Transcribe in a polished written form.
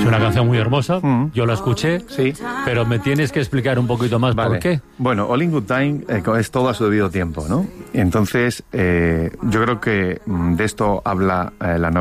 Es una canción muy hermosa, yo la escuché, Sí. pero me tienes que explicar un poquito más por qué. Bueno, All in Good Time es todo a su debido tiempo, ¿no? Entonces, yo creo que de esto habla la novela.